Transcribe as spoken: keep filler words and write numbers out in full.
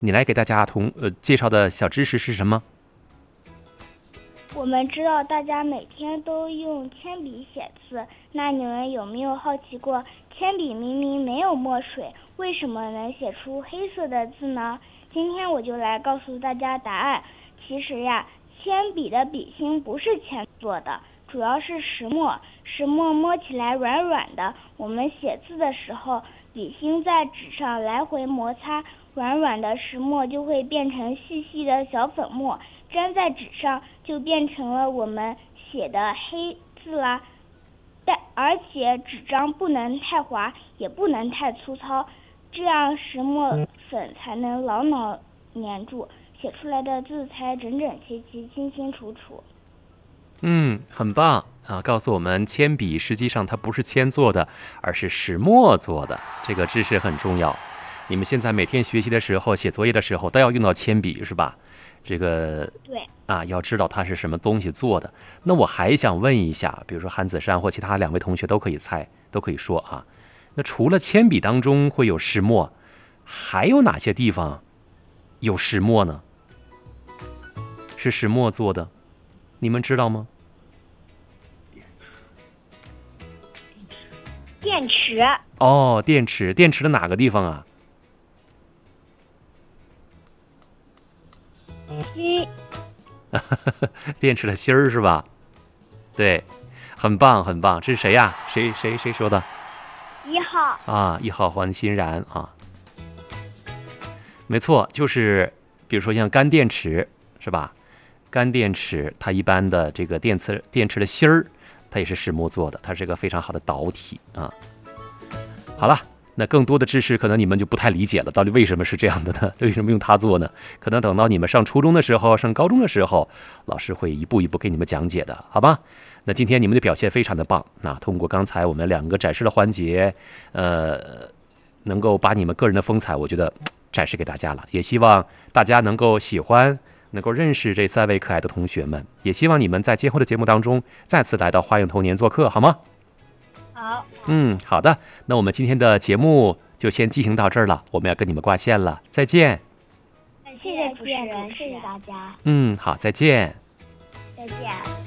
你来给大家同呃介绍的小知识是什么？ 我们知道大家每天都用铅笔写字，那你们有没有好奇过，铅笔明明没有墨水，为什么能写出黑色的字呢？今天我就来告诉大家答案。其实呀，铅笔的笔芯不是铅做的，主要是石墨。石墨摸起来软软的，我们写字的时候，笔芯在纸上来回摩擦，软软的石墨就会变成细细的小粉末，粘在纸上就变成了我们写的黑字啦。但而且纸张不能太滑，也不能太粗糙，这样石墨粉才能牢牢粘住，写出来的字才整整齐齐、清清楚楚。 嗯，很棒啊！告诉我们，铅笔实际上它不是铅做的，而是石墨做的。这个知识很重要。你们现在每天学习的时候、写作业的时候都要用到铅笔，是吧？这个对啊，要知道它是什么东西做的。那我还想问一下，比如说韩子珊或其他两位同学都可以猜，都可以说啊。那除了铅笔当中会有石墨，还有哪些地方有石墨呢？是石墨做的，你们知道吗？ 电池。 哦，电池，电池的哪个地方啊？ 芯。 电池的芯儿是吧？对，很棒很棒。这是谁呀？谁谁谁说的？ 一号。 啊，一号黄欣然啊。没错，就是比如说像干电池是吧？干电池它一般的这个电池电池的芯儿，它也是石墨做的，它是一个非常好的导体啊。好了。那更多的知识可能你们就不太理解了，到底为什么是这样的呢？为什么用它做呢？可能等到你们上初中的时候、上高中的时候，老师会一步一步给你们讲解的，好吧？那今天你们的表现非常的棒，那通过刚才我们两个展示的环节，呃，能够把你们个人的风采，我觉得展示给大家了。也希望大家能够喜欢，能够认识这三位可爱的同学们。也希望你们在今后的节目当中再次来到花样童年做客，好吗？ 好。 嗯，好的，那我们今天的节目就先进行到这儿了，我们要跟你们挂线了，再见。 谢谢主持人，谢谢大家。 嗯，好，再见。 再见。